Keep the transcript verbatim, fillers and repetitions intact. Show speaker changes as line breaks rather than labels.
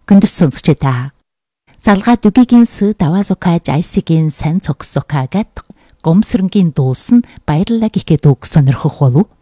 Хүндс сонсогч та. Салгаа дүгигийн сүү даваазокааж айсигийн сан цогсокаагаад гомсронгийн дуус нь баярлалаа гэхэд үг сонирхох болов.